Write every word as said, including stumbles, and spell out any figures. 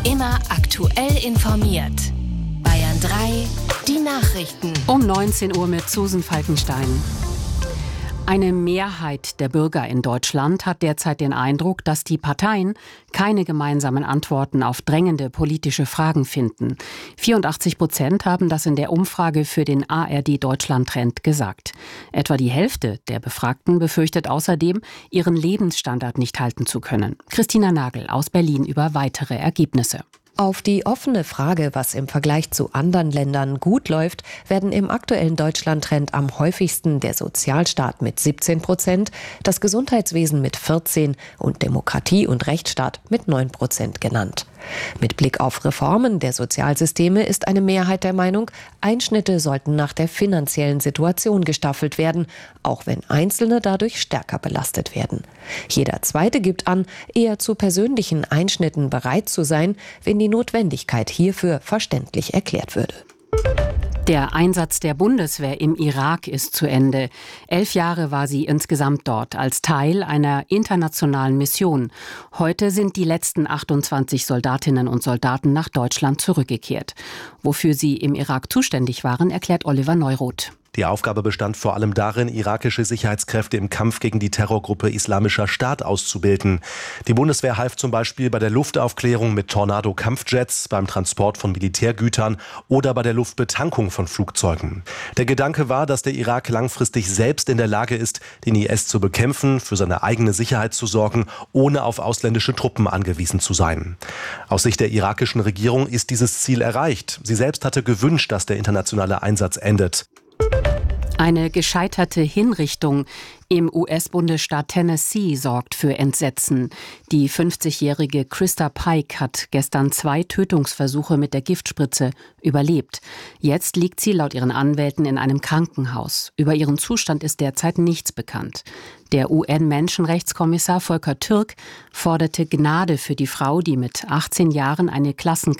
Immer aktuell informiert. Bayern drei, die Nachrichten. Um neunzehn Uhr mit Susan Falkenstein. Eine Mehrheit der Bürger in Deutschland hat derzeit den Eindruck, dass die Parteien keine gemeinsamen Antworten auf drängende politische Fragen finden. vierundachtzig Prozent haben das in der Umfrage für den A R D-Deutschland-Trend gesagt. Etwa die Hälfte der Befragten befürchtet außerdem, ihren Lebensstandard nicht halten zu können. Christina Nagel aus Berlin über weitere Ergebnisse. Auf die offene Frage, was im Vergleich zu anderen Ländern gut läuft, werden im aktuellen Deutschland-Trend am häufigsten der Sozialstaat mit siebzehn Prozent, das Gesundheitswesen mit vierzehn und Demokratie und Rechtsstaat mit neun Prozent genannt. Mit Blick auf Reformen der Sozialsysteme ist eine Mehrheit der Meinung, Einschnitte sollten nach der finanziellen Situation gestaffelt werden, auch wenn Einzelne dadurch stärker belastet werden. Jeder Zweite gibt an, eher zu persönlichen Einschnitten bereit zu sein, wenn die Notwendigkeit hierfür verständlich erklärt würde. Der Einsatz der Bundeswehr im Irak ist zu Ende. Elf Jahre war sie insgesamt dort, als Teil einer internationalen Mission. Heute sind die letzten achtundzwanzig Soldatinnen und Soldaten nach Deutschland zurückgekehrt. Wofür sie im Irak zuständig waren, erklärt Oliver Neuroth. Die Aufgabe bestand vor allem darin, irakische Sicherheitskräfte im Kampf gegen die Terrorgruppe Islamischer Staat auszubilden. Die Bundeswehr half zum Beispiel bei der Luftaufklärung mit Tornado-Kampfjets, beim Transport von Militärgütern oder bei der Luftbetankung von Flugzeugen. Der Gedanke war, dass der Irak langfristig selbst in der Lage ist, den I S zu bekämpfen, für seine eigene Sicherheit zu sorgen, ohne auf ausländische Truppen angewiesen zu sein. Aus Sicht der irakischen Regierung ist dieses Ziel erreicht. Sie selbst hatte gewünscht, dass der internationale Einsatz endet. Eine gescheiterte Hinrichtung im U S-Bundesstaat Tennessee sorgt für Entsetzen. Die fünfzigjährige Christa Pike hat gestern zwei Tötungsversuche mit der Giftspritze überlebt. Jetzt liegt sie laut ihren Anwälten in einem Krankenhaus. Über ihren Zustand ist derzeit nichts bekannt. Der U N-Menschenrechtskommissar Volker Türk forderte Gnade für die Frau, die mit achtzehn Jahren eine Klassen